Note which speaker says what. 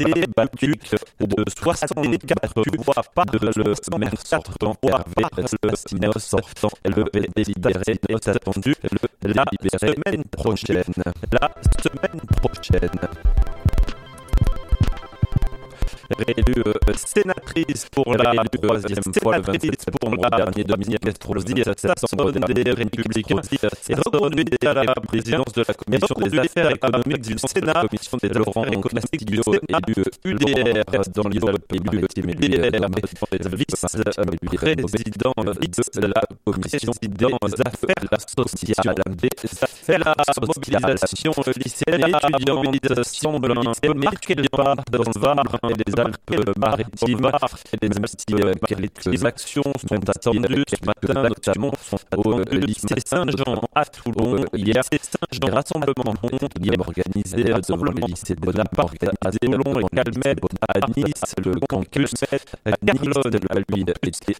Speaker 1: battu de 64 voix par le maire sortant Hervé Spinoza. Le délibéré est attendu la semaine prochaine. Réélue sénatrice pour la troisième fois le 27 pour le dernier Dominique Estrosi, Sassone des Républicains est reconduite à la présidence de la Commission des Affaires économiques du Sénat, Commission des Développements économiques du élu UDR dans l'île élu UDR, vice-président de la Commission des Affaires sociales, des affaires mobilisation lycéenne, étudiants, mobilisation de l'étudiant dans le Var et des Alpes-Maritimes et des actions sont attendues ce matin, notamment au lycée Saint-Jean à Toulon. Il y a des rassemblements qui est organisé devant le lycée Bonaparte à Toulon, le Calmet à Nice, le camp Calmet à Carlone, lui,